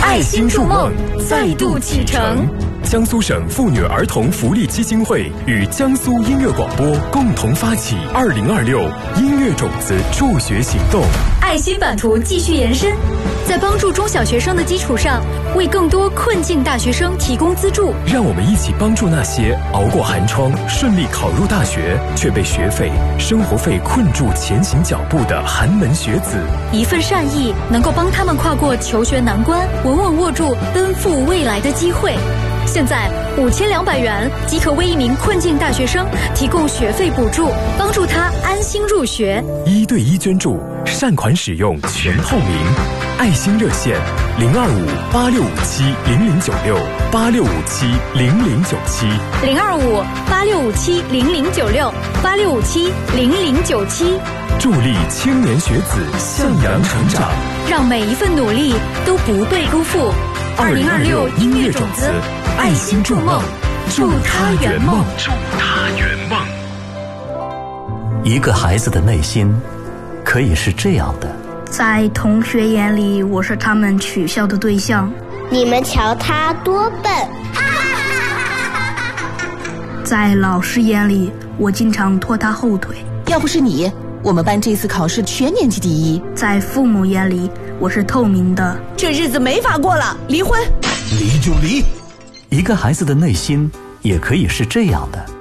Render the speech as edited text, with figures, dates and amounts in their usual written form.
爱心筑梦再度启程。 江苏省妇女儿童福利基金会与江苏音乐广播共同发起2026音乐种子助学行动， 爱心版图继续延伸，在帮助中小学生的基础上，为更多困境大学生提供资助。 让我们一起帮助那些熬过寒窗、顺利考入大学，却被学费、生活费困住前行脚步的寒门学子。 一份善意能够帮他们跨过求学难关，稳稳握住奔赴未来的机会。现在5200元即可为一名困境大学生提供学费补助，帮助他安心入学。 1对1捐助，善款使用全透明。爱心热线02586570096，86570097，02586570096，86570097。助力青年学子向阳成长， 让每一份努力都不被辜负。2026音乐种子，爱心筑梦，祝他圆梦，祝他圆梦。 一个孩子的内心可以是这样的： 在同学眼里，我是他们取笑的对象。 你们瞧他多笨！ 在老师眼里，我经常拖他后腿。 要不是你，我们班这次考试全年级第一。 在父母眼里，我是透明的。 这日子没法过了，离婚。 离就离。一个孩子的内心也可以是这样的。